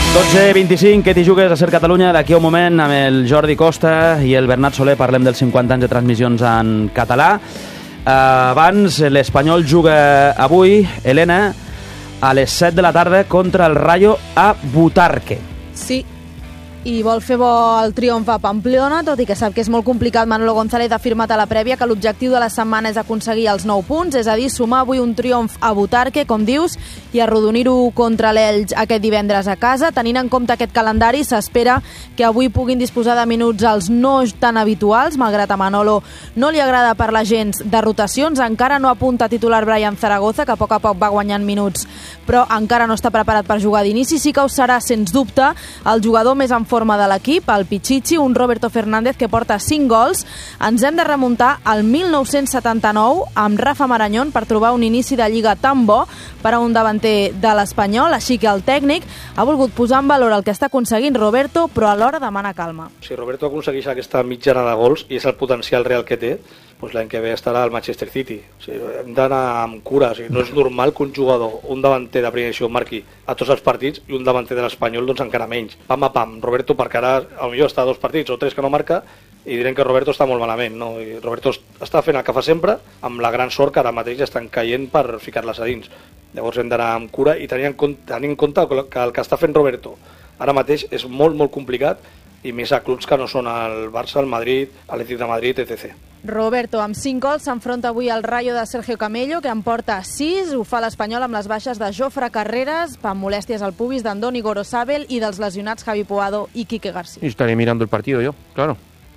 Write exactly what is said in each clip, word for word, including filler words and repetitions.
dotze vint-i-cinc, què t'hi jugues a Ser Catalunya? D'aquí a un moment amb el Jordi Costa i el Bernat Soler parlem dels cinquanta anys de transmissions en català. Uh, abans, l'Espanyol juga avui, Helena, a les set de la tarda contra el Rayo a Butarque. Sí, i vol fer bo el triomf a Pamplona, tot i que sap que és molt complicat. Manolo González ha afirmat a la prèvia que l'objectiu de la setmana és aconseguir els nou punts, és a dir, sumar avui un triomf a Butarque, com dius, i arrodonir-ho contra l'Elx aquest divendres a casa. Tenint en compte aquest calendari, s'espera que avui puguin disposar de minuts els no tan habituals, malgrat a Manolo no li agrada parlar gens de rotacions. Encara no apunta titular Brian Zaragoza, que a poc a poc va guanyant minuts, però encara no està preparat per jugar d'inici. Sí que ho serà, sens dubte, el jugador més en forma de l'equip, el Pichichi, un Roberto Fernández que porta cinc gols. Ens hem de remuntar al mil nou-cents setanta-nou amb Rafa Marañón per trobar un inici de Lliga tan bo per a un davanter de l'Espanyol, així que el tècnic ha volgut posar en valor el que està aconseguint Roberto, però alhora demana calma. Si Roberto aconsegueix aquesta mitjana de gols i és el potencial real que té, doncs l'any que ve estarà al Manchester City. O sigui, hem d'anar amb cura. O sigui, no és normal que un jugador, un davanter de primera edició, marqui a tots els partits i un davanter de l'Espanyol doncs encara menys. Pam a pam, Roberto, perquè ara potser està a dos partits o tres que no marca i direm que Roberto està molt malament, no? I Roberto està fent el que fa sempre, amb la gran sort que ara mateix estan caient per ficar-les a dins. Llavors hem d'anar amb cura i tenir en compte, tenir en compte que el que està fent Roberto ara mateix és molt, molt complicat, i més a clubs que no són el Barça, el Madrid, l'Atlètic de Madrid, etcètera. Roberto, amb cinc gols, s'enfronta avui al Rayo de Sergio Camello, que en porta sis. Ho fa l'Espanyol amb les baixes de Jofre Carreras, per molèsties al pubis d'Andoni Gorosabel i dels lesionats Javi Puado i Quique García. Estaré mirando el partido yo, claro.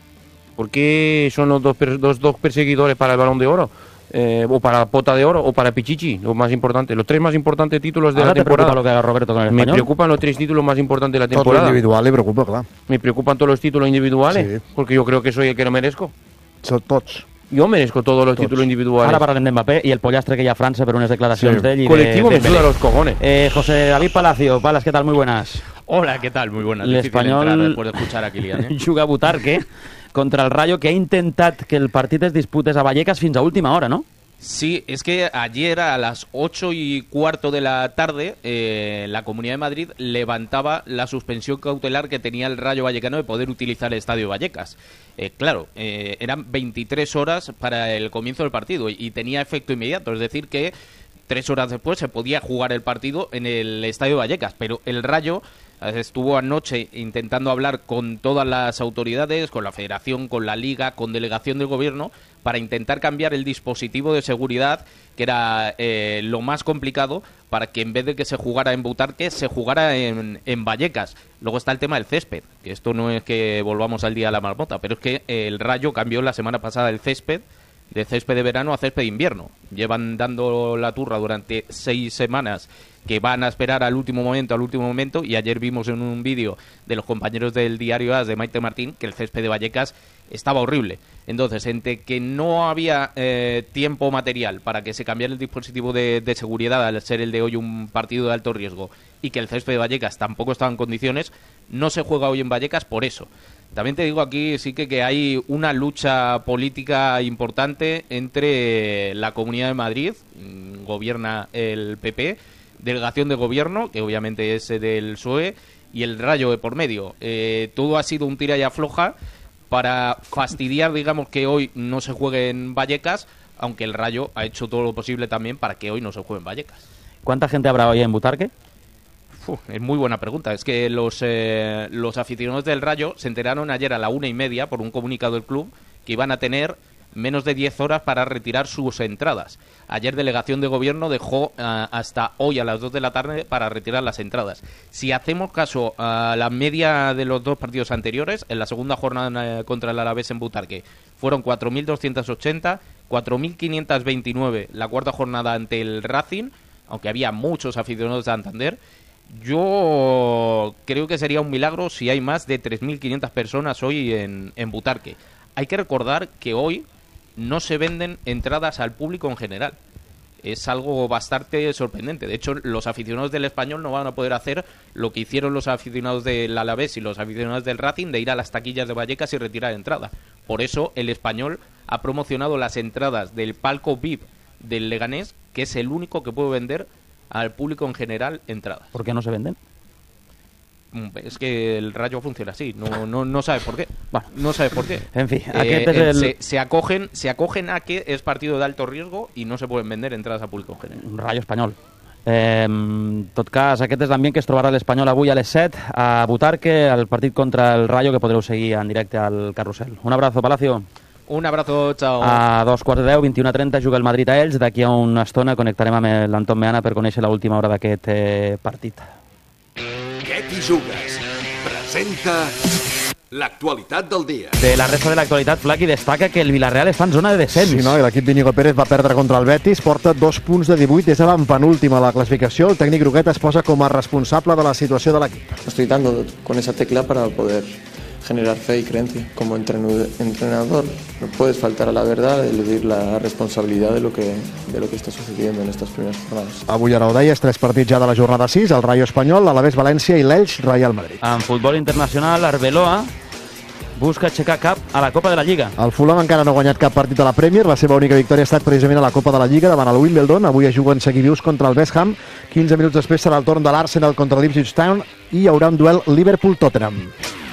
Porque son los dos, los dos perseguidores para el Balón de Oro. Eh, o para Pota de Oro o para Pichichi, lo más importante, los tres más importantes títulos de Ahora la temporada. Te preocupa lo que haga Roberto con el Me Español? preocupan los tres títulos más importantes de la Tot temporada. l'individual li preocupa, clar. Me preocupan todos los títulos individuales, Sí. porque yo creo que soy el que lo merezco. Són tots. Yo merezco todos los Tots. títulos individuales. Ara parlarem d'Mbappé i el pollastre que hi ha a França per unes declaracions Sí. d'ell i Colectivo de me suda los cojones. Eh, José David Palacio, Palas, ¿qué tal? Muy buenas. Hola, ¿qué tal? Muy buenas. El Difícil Espanyol entrar después de escuchar a Kylian, ¿eh? juga a Butarque contra el Rayo, que ha intentat que el partit es disputés a Vallecas fins a última hora, ¿no? Sí, es que ayer a las ocho y cuarto de la tarde eh, la Comunidad de Madrid levantaba la suspensión cautelar que tenía el Rayo Vallecano de poder utilizar el Estadio Vallecas. Eh, claro, eh, eran veintitrés horas para el comienzo del partido y, y tenía efecto inmediato, es decir que tres horas después se podía jugar el partido en el Estadio Vallecas, pero el Rayo estuvo anoche intentando hablar con todas las autoridades, con la Federación, con la Liga, con delegación del Gobierno, para intentar cambiar el dispositivo de seguridad, que era eh, lo más complicado, para que en vez de que se jugara en Butarque, se jugara en, en Vallecas. Luego está el tema del césped, que esto no es que volvamos al día de la marmota, pero es que el Rayo cambió la semana pasada el césped, de césped de verano a césped de invierno. Llevan dando la turra durante seis semanas que van a esperar al último momento, al último momento, y ayer vimos en un vídeo de los compañeros del diario AS de Maite Martín que el césped de Vallecas estaba horrible. Entonces, entre que no había eh, tiempo material para que se cambiara el dispositivo de, de seguridad al ser el de hoy un partido de alto riesgo y que el césped de Vallecas tampoco estaba en condiciones, no se juega hoy en Vallecas por eso. También te digo aquí sí que, que hay una lucha política importante entre la Comunidad de Madrid, gobierna el P P, delegación de gobierno, que obviamente es del P S O E, y el Rayo de por medio. Eh, todo ha sido un tira y afloja para fastidiar, digamos, que hoy no se juegue en Vallecas, aunque el Rayo ha hecho todo lo posible también para que hoy no se juegue en Vallecas. ¿Cuánta gente habrá hoy en Butarque? Uf, es muy buena pregunta. Es que los, eh, los aficionados del Rayo se enteraron ayer a la una y media por un comunicado del club que iban a tener menos de diez horas para retirar sus entradas. Ayer delegación de gobierno dejó uh, hasta hoy a las dos de la tarde para retirar las entradas. Si hacemos caso a la media de los dos partidos anteriores, en la segunda jornada uh, contra el Alavés en Butarque fueron cuatro mil doscientos ochenta, cuatro mil quinientos veintinueve la cuarta jornada ante el Racing, aunque había muchos aficionados de Santander. Yo creo que sería un milagro si hay más de tres mil quinientas personas hoy en, en Butarque. Hay que recordar que hoy no se venden entradas al público en general. Es algo bastante sorprendente. De hecho, los aficionados del Español no van a poder hacer lo que hicieron los aficionados del Alavés y los aficionados del Racing, de ir a las taquillas de Vallecas y retirar entrada. Por eso el Español ha promocionado las entradas del palco V I P del Leganés, que es el único que puede vender al público en general entradas. ¿Por qué no se venden? Es que el Rayo funciona así, no, no, no sabes por qué. Bueno, no sabes por qué. En fi, Eh, aquest és eh, el... se, se, acogen, se acogen a que es partido de alto riesgo y no se pueden vender entradas a público en general. Un Rayo espanyol. Eh, en tot cas, aquest és l'ambient que es trobarà l'Espanyol avui a les set a Butarque, al partit contra el Rayo, que podreu seguir en directe al Carrusel. Un abrazo, Palacio. Un abrazo, chao. A dos quarts de deu, vint i una trenta, juga el Madrid a ells. D'aquí a una estona connectarem amb l'Anton Meana per conèixer l'última hora d'aquest eh, partit. Què t'hi jugues? Presenta l'actualitat del dia. De la resta de l'actualitat, Flaqui destaca que el Villarreal està en zona de descens. Sí, no, i l'equip d'Íñigo Pérez va perdre contra el Betis, porta dos punts de divuit, és l'avantpenúltima a la classificació. El tècnic Groguet es posa com a responsable de la situació de l'equip. Estoy dando con esa tecla para poder generar fe y creencia. Como entrenu- entrenador no puedes faltar a la verdad, eludir la responsabilidad de lo que, de lo que está sucediendo en estas primeras jornadas. Avui, ara ho deies, tres partits ja de la jornada sis, el Rayo Espanyol, l'Alavés València i l'Elx Real Madrid. En futbol internacional, Arbeloa busca aixecar cap a la Copa de la Lliga. El Fulham encara no ha guanyat cap partit a la Premier, la seva única victòria ha estat precisament a la Copa de la Lliga davant el Wimbledon. Avui es juguen seguir vius contra el West Ham, quinze minuts després serà el torn de l'Arsenal contra l'Ipswich Town i hi haurà un duel Liverpool-Tottenham.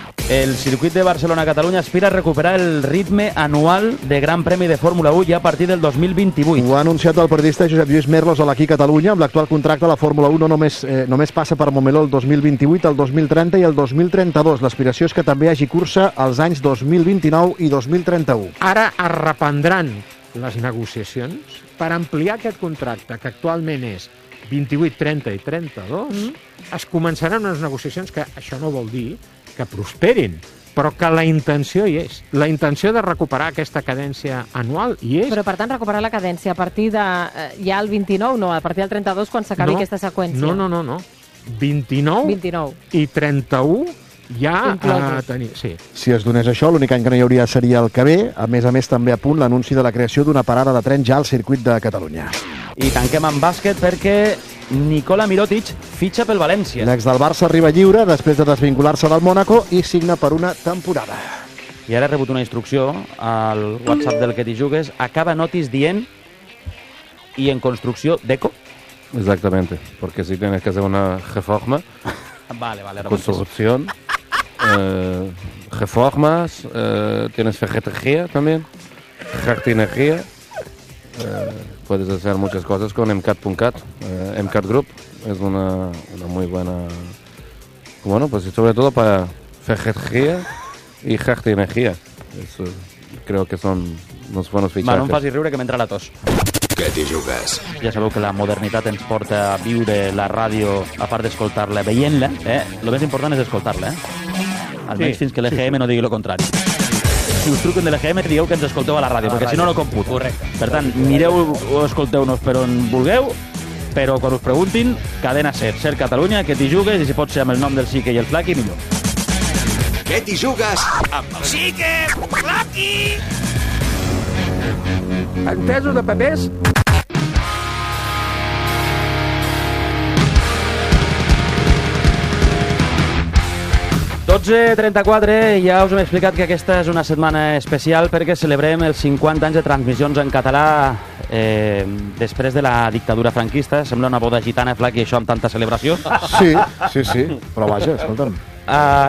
El circuit de Barcelona-Catalunya aspira a recuperar el ritme anual de Gran Premi de Fórmula u ja a partir del dos mil vint-i-vuit. Ho ha anunciat el periodista Josep Lluís Merlos a l'Aquí Catalunya. Amb l'actual contracte la Fórmula u no només, eh, només passa per Montmeló el dos mil vint-i-vuit, el dos mil trenta i el dos mil trenta-dos. L'aspiració és que també hi hagi cursa als anys dos mil vint-i-nou i dos mil trenta-u. Ara es reprendran les negociacions per ampliar aquest contracte, que actualment és vint-i-vuit, trenta i trenta-dos. Mm. Es començaran unes negociacions que això no vol dir que prosperin, però que la intenció hi és. La intenció de recuperar aquesta cadència anual hi és. Però, per tant, recuperar la cadència a partir de... Eh, ja el vint-i-nou, no, a partir del trenta-dos, quan s'acabi no, aquesta seqüència. No, no, no, no. vint-i-nou, vint-i-nou. I trenta-u ja a tenir... Sí. Si es donés això, l'únic any que no hi hauria seria el que ve. A més a més, també a punt l'anunci de la creació d'una parada de tren ja al circuit de Catalunya. I tanquem amb bàsquet perquè Nikola Mirotic fitxa pel València. L'ex del Barça arriba lliure després de desvincular-se del Mónaco i signa per una temporada. I ara he rebut una instrucció al WhatsApp del que t'hi jugues. Acaba notis dient i en construcció deco. Exactamente, porque si tienes que hacer una reforma, vale, vale, construcción, eh, reformas, eh, tienes ferretería también, jardinería. Eh, puedes hacer muchas cosas con M C A T punto cat. Eh, M C A T Group es una, una muy buena, bueno, pues sobre todo para ferretería y jardinería. Eso, creo que son unos buenos fichajes. Va, no em facis riure que m'entra la tos. Què t'hi jugues? Ja sabeu que la modernitat ens porta a viure la ràdio, a part d'escoltar-la, veient-la, eh? El més important és escoltar-la, eh? Almenys sí, fins que l'E G M sí. no digui el contrari. Si us truquen de l'E G M, dieu que ens escolteu a la ràdio, a la perquè ràdio. Si no, no computa. Correcte. Per tant, mireu o escolteu-nos per on vulgueu, però quan us preguntin, cadena ser, ser Catalunya, que t'hi jugues, i si pot ser amb el nom del Sique i el Flaqui, millor. Què t'hi jugues amb el Sique, Flaqui! Entesos de papers? dotze trenta-quatre, ja us hem explicat que aquesta és una setmana especial perquè celebrem els cinquanta anys de transmissions en català eh, després de la dictadura franquista. Sembla una boda gitana, Flaqui, això amb tanta celebració. Sí, sí, sí, però vaja, escolta'm. Uh,